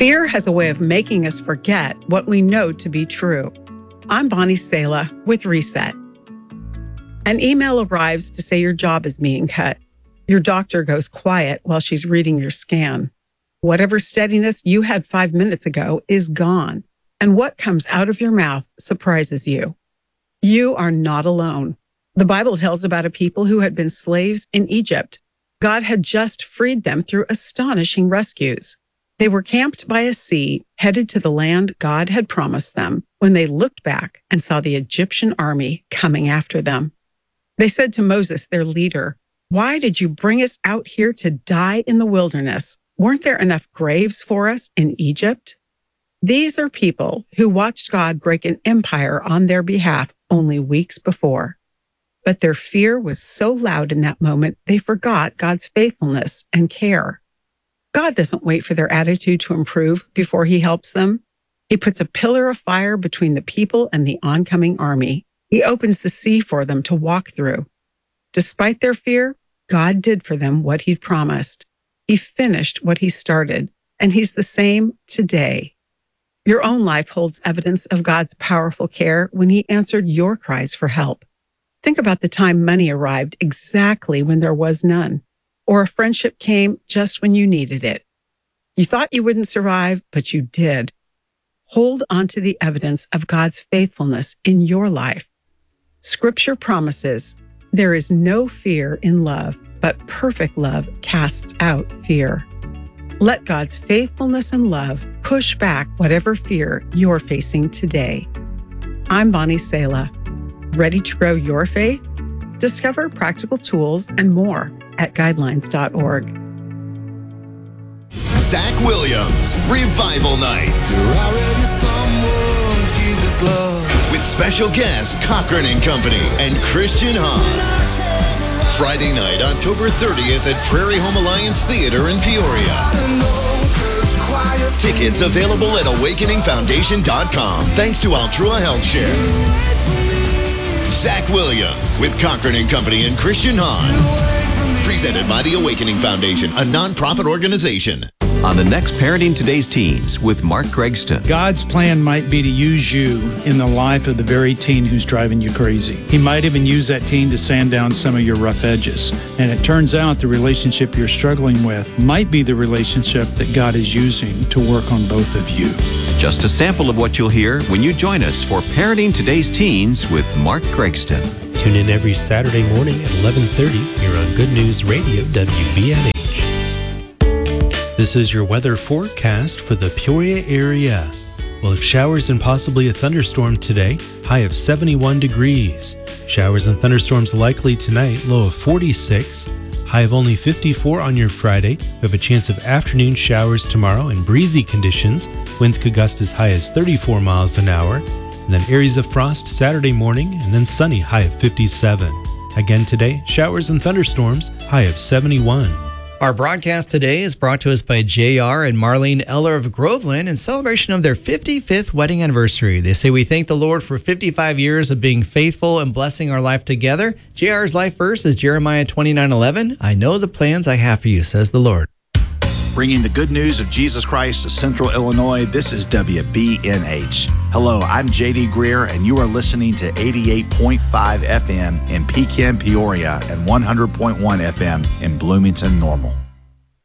Fear has a way of making us forget what we know to be true. I'm Bonnie Sala with Reset. An email arrives to say your job is being cut. Your doctor goes quiet while she's reading your scan. Whatever steadiness you had 5 minutes ago is gone, and what comes out of your mouth surprises you. You are not alone. The Bible tells about a people who had been slaves in Egypt. God had just freed them through astonishing rescues. They were camped by a sea, headed to the land God had promised them, when they looked back and saw the Egyptian army coming after them. They said to Moses, their leader, "Why did you bring us out here to die in the wilderness? Weren't there enough graves for us in Egypt?" These are people who watched God break an empire on their behalf only weeks before. But their fear was so loud in that moment, they forgot God's faithfulness and care. God doesn't wait for their attitude to improve before he helps them. He puts a pillar of fire between the people and the oncoming army. He opens the sea for them to walk through. Despite their fear, God did for them what he'd promised. He finished what he started, and he's the same today. Your own life holds evidence of God's powerful care when he answered your cries for help. Think about the time money arrived exactly when there was none, or a friendship came just when you needed it. You thought you wouldn't survive, but you did. Hold on to the evidence of God's faithfulness in your life. Scripture promises, there is no fear in love, but perfect love casts out fear. Let God's faithfulness and love push back whatever fear you're facing today. I'm Bonnie Sala. Ready to grow your faith? Discover practical tools and more at guidelines.org. Zach Williams, Revival Nights. You're already someone Jesus loves. With special guests Cochran and Company and Christian Hahn. Friday night, October 30th at Prairie Home Alliance Theater in Peoria. Tickets available at awakeningfoundation.com. Thanks to Altrua Health Share. Zach Williams with Cochran and Company and Christian Hahn. Presented by the Awakening Foundation, a nonprofit organization. On the next Parenting Today's Teens with Mark Gregston. God's plan might be to use you in the life of the very teen who's driving you crazy. He might even use that teen to sand down some of your rough edges. And it turns out the relationship you're struggling with might be the relationship that God is using to work on both of you. Just a sample of what you'll hear when you join us for Parenting Today's Teens with Mark Gregston. Tune in every Saturday morning at 11:30 here on Good News Radio WBNH. This is your weather forecast for the Peoria area. We'll have showers and possibly a thunderstorm today, high of 71 degrees. Showers and thunderstorms likely tonight, low of 46. High of only 54 on your Friday. We have a chance of afternoon showers tomorrow and breezy conditions. Winds could gust as high as 34 miles an hour. And then areas of frost Saturday morning and then sunny, high of 57. Again today, showers and thunderstorms, high of 71. Our broadcast today is brought to us by J.R. and Marlene Eller of Groveland in celebration of their 55th wedding anniversary. They say we thank the Lord for 55 years of being faithful and blessing our life together. J.R.'s life verse is Jeremiah 29:11. I know the plans I have for you, says the Lord. Bringing the good news of Jesus Christ to Central Illinois, this is WBNH. Hello, I'm J.D. Greer, and you are listening to 88.5 FM in Pekin, Peoria, and 100.1 FM in Bloomington, Normal.